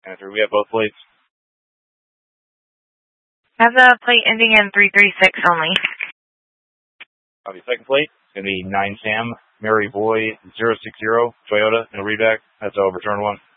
After we have both plates. Have the plate ending in 336 only. The second plate in the 9 Sam Mary Boy 060 Toyota, no readback. That's over. Return 1.